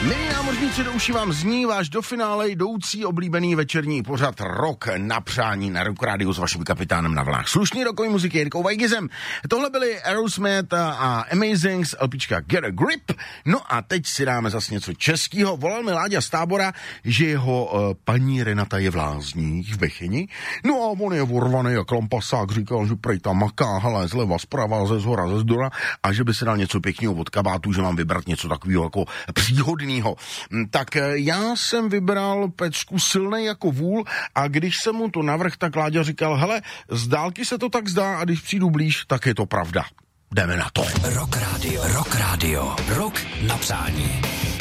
Milí námořníci, do uší vám zní váš do finále jdoucí oblíbený večerní pořad Rock na přání na Rock Radio s vaším kapitánem na vlnách slušný rokový muziky Jirkou Vajgizem. Tohle byli Aerosmith a Amazing z LPčka Get a Grip. No a teď si dáme zase něco českýho. Volal mi Láďa z Tábora, že jeho paní Renata je v lázních v Bechyni. No a on je vorvaný jak lampasák, říkal, že prej tam maká, hele, zleva, zprava, ze zhora, ze zdora a že by se dal něco pěkného od kabátu, že mám vybrat něco takového jako příhodného. Tak já jsem vybral pecku Silnej jako vůl a když jsem mu to navrhl, tak Láďa říkal, hele, z dálky se to tak zdá a když přijdu blíž, tak je to pravda. Jdeme na to. Rock Radio. Rock Radio. Rock na přání.